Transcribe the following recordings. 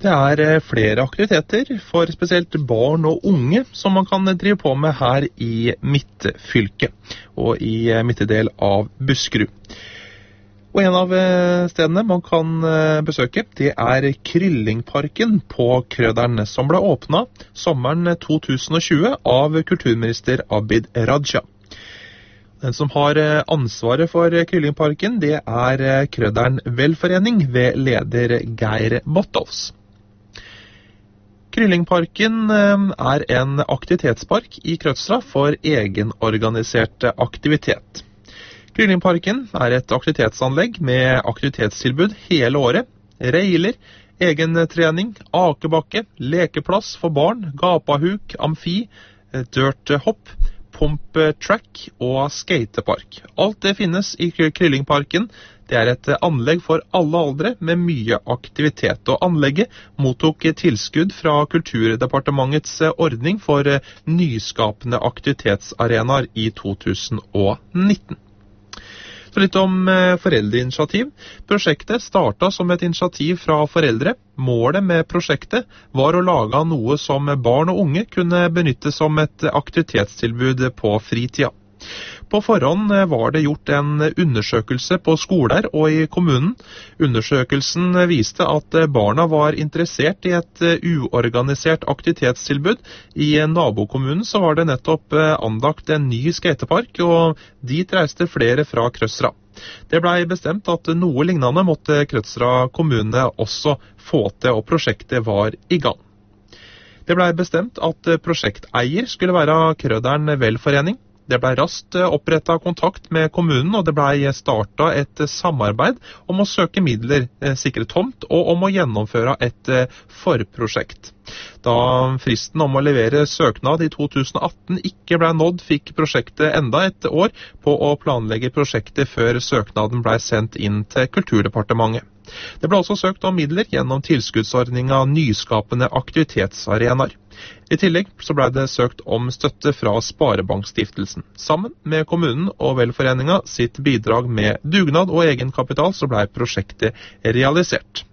Det flere aktiviteter for spesielt barn og unge som man kan drive på med her i Midtfylket og i midtdel av Buskerud. Og en av stedene man kan besøke, det Kyllingparken på Krøderen, som ble åpnet sommeren 2020 av kulturminister Abid Raja. Den som har ansvaret for Kyllingparken, det Krøderen Velforening ved leder Geir Bottolfs. Kyllingparken en aktivitetspark i Krødsra for egenorganisert aktivitet. Kyllingparken et aktivitetsanlegg med aktivitetstilbud hele året, reiler, egen trening, akebakke, lekeplass for barn, gapahuk, amfi, dirthopp, pump-track og skatepark. Alt det finnes i Kyllingparken. Det et anlegg for alle aldre med mye aktivitet, og anlegget mottok tilskudd fra Kulturdepartementets ordning for nyskapende aktivitetsarenaer i 2019. Så litt om foreldreinitiativ. Prosjektet startet som et initiativ fra foreldre. Målet med prosjektet var å lage noe som barn og unge kunne benytte som et aktivitetstilbud på fritida. På forhånd var det gjort en undersøkelse på skoler og i kommunen. Undersøkelsen viste at barna var interessert i et uorganisert aktivitetstilbud. I nabokommunen så var det nettopp anlagt en ny skatepark, og dit reiste flere fra Krødsra. Det ble bestemt at noe lignende måtte Krødsra kommune også få til, og prosjektet var i gang. Det ble bestemt at prosjekteier skulle være Krøderen Velforening. Det ble raskt opprettet kontakt med kommunen, og det ble startet et samarbeid om å søke midler, sikre tomt og om å gjennomføre et forprosjekt. Da fristen om å levere søknad i 2018 ikke ble nådd, fikk prosjektet enda et år på å planlegge prosjektet før søknaden ble sendt inn til Kulturdepartementet. Det ble også søkt om midler gjennom tilskuddsordningen Nyskapende aktivitetsarenaer. I tillegg så ble det søkt om støtte fra Sparebankstiftelsen. Sammen med kommunen og Velforeningen sitt bidrag med dugnad og egenkapital så ble prosjektet realisert.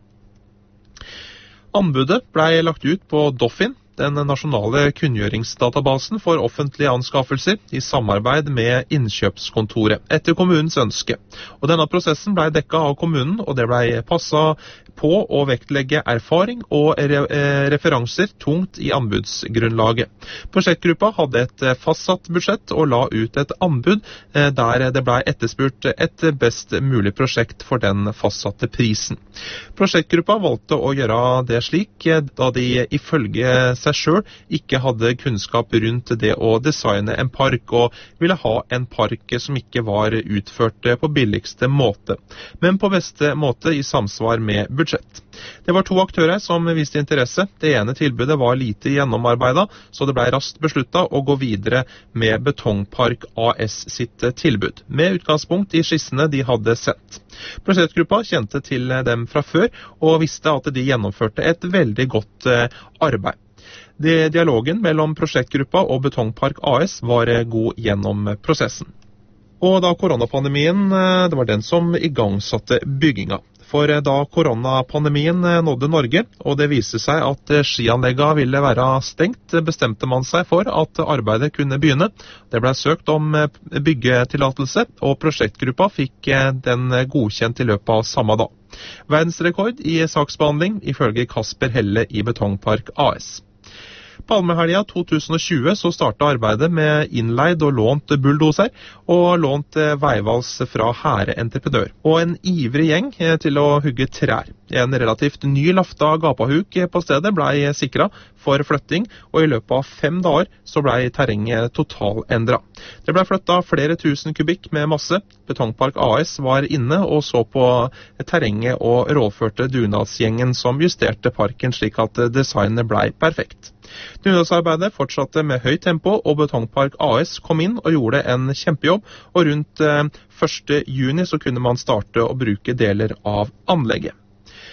Anbudet ble lagt ut på Doffin, den nasjonale kunngjøringsdatabasen for offentlige anskaffelser, i samarbeid med innkjøpskontoret, etter kommunens ønske. Og denne prosessen ble dekket av kommunen, og det ble passet på å vektlegge erfaring og referanser tungt i anbudsgrunnlaget. Prosjektgruppa hadde et fastsatt budsjett og la ut et anbud der det ble etterspurt et best mulig prosjekt for den fastsatte prisen. Prosjektgruppa valgte å gjøre det slik, da de ifølge seg selv ikke hadde kunnskap rundt det å designe en park, og ville ha en park som ikke var utført på billigste måte, men på beste måte i samsvar med budsjett. Det var 2 aktører som viste interesse. Det ene tilbudet var lite gjennomarbeidet, så det ble raskt besluttet å gå videre med Betongpark AS sitt tilbud, med utgangspunkt i skissene de hadde sett. Prosjektgruppa kjente til dem fra før, og visste at de gjennomførte et veldig godt arbeid. Dialogen mellom prosjektgruppa og Betongpark AS var god gjennom prosessen. Og da koronapandemien, det var den som igangsatte bygginga. For da koronapandemien nådde Norge, og det viste seg at skianleggene ville være stengt, bestemte man seg for at arbeidet kunne begynne. Det ble søkt om byggetillatelse, og prosjektgruppa fikk den godkjent i løpet av samme dag. Verdensrekord i saksbehandling ifølge Kasper Helle i Betongpark AS. Palmehelga 2020 så startet arbeidet med innleid og lånt bulldoser og lånt veivals fra Hære Entreprenør. Og en ivrig gjeng til å hugge trær. En relativt ny lafta gapahuk på stedet ble sikret for flytting, og i løpet av 5 dager så ble terrenget totalendret. Det ble flyttet flere tusen kubikk med masse. Betongpark AS var inne og så på terrenget og rådførte dugnadsgjengen som justerte parken slik at designet ble perfekt. Dugnadsarbeidet fortsatte med høyt tempo, og Betongpark AS kom inn og gjorde en kjempejobb, og rundt 1. juni så kunne man starte å bruke deler av anlegget.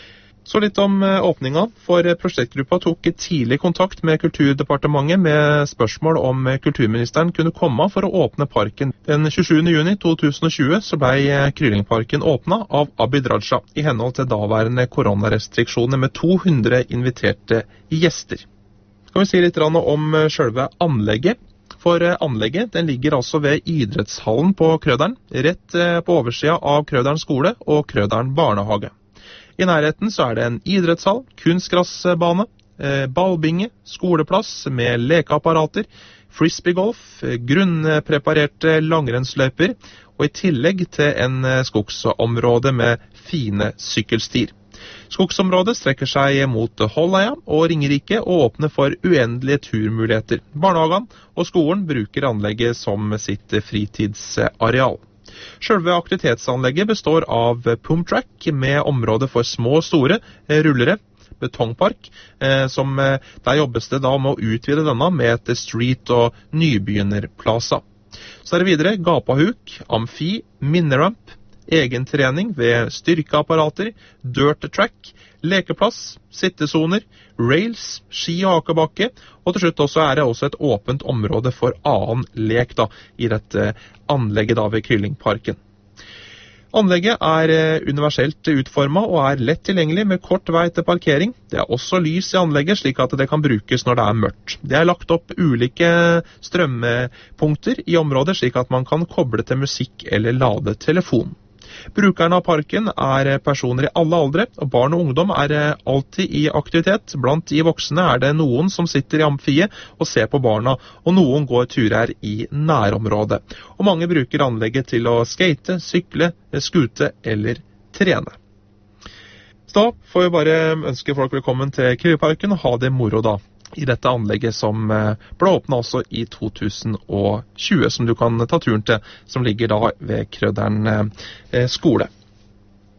Så litt om åpninga, for prosjektgruppa tok tidlig kontakt med Kulturdepartementet med spørsmål om kulturministeren kunne komme for å åpne parken. Den 27. juni 2020 så ble Kyllingparken åpna av Abid Raja i henhold til daværende koronarestriksjoner med 200 inviterte gjester. Skal vi si litt om selve anlegget? For anlegget den ligger altså ved idrettshallen på Krøderen, rett på oversida av Krøderen skole og Krøderen barnehage. I nærheten så det en idrettshall, kunstgressbane, ballbinge, skoleplass med lekeapparater, frisbeegolf, grunnpreparerte langrennsløyper, og i tillegg til en skogsområde med fine sykkelstier. Skogsområdet strekker seg mot Holleia og Ringerike og åpner for uendelige turmuligheter. Barnehagen og skolen bruker anlegget som sitt fritidsareal. Selve aktivitetsanlegget består av pumptrack med område for små og store rullere, betongpark, der jobbes det da med å utvide denne med et street- og nybegynnerplaza. Så det videre gapahuk, amfi, minneramp, egen trening ved styrkeapparater, dirt track, lekeplass, sittesoner, rails, ski- og akebakke, og til slutt også det også et åpent område for annen lek da, i dette anlegget da ved Kyllingparken. Anlegget universelt utformet og lett tilgjengelig med kort vei til parkering. Det også lys i anlegget slik at det kan brukes når det mørkt. Det lagt opp ulike strømpunkter i området slik at man kan koble til musikk eller lade telefon. Brukerne av parken personer i alle aldre, og barn og ungdom alltid i aktivitet. Blant de voksne det noen som sitter i amfiet og ser på barna, og noen går turer i nærområdet. Og mange bruker anlegget til å skate, sykle, skute eller trene. Så da får vi bare ønske folk velkommen til Kyllingparken og ha det moro da, i dette anlegget som ble åpnet også i 2020, som du kan ta turen til, som ligger da ved Krøderen skole.